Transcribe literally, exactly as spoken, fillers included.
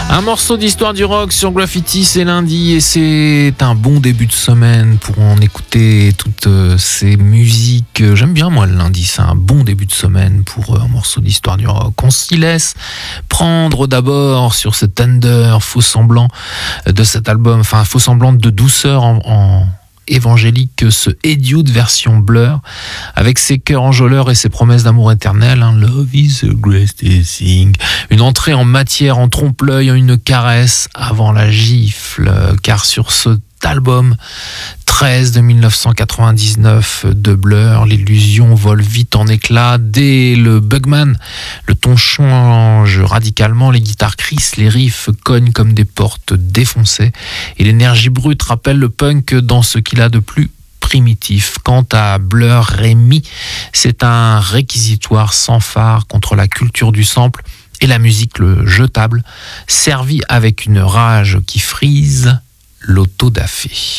Un morceau d'histoire du rock sur Graffiti, c'est lundi et c'est un bon début de semaine pour en écouter toutes ces musiques. J'aime bien moi le lundi, c'est un bon début de semaine pour un morceau d'histoire du rock. On s'y laisse prendre d'abord sur ce Tender, faux semblant de cet album, enfin faux semblant de douceur en, en évangélique, ce Etude version Blur, avec ses chœurs enjôleurs et ses promesses d'amour éternel, hein. Love is the greatest thing. Une entrée en matière, en trompe-l'œil, en une caresse avant la gifle, car sur ce album treize de mille neuf cent quatre-vingt-dix-neuf de Blur, l'illusion vole vite en éclats. Dès le Bugman, le ton change radicalement, les guitares crissent, les riffs cognent comme des portes défoncées et l'énergie brute rappelle le punk dans ce qu'il a de plus primitif. Quant à Blur Rémi, c'est un réquisitoire sans phare contre la culture du sample et la musique le jetable, servi avec une rage qui frise l'autodafé.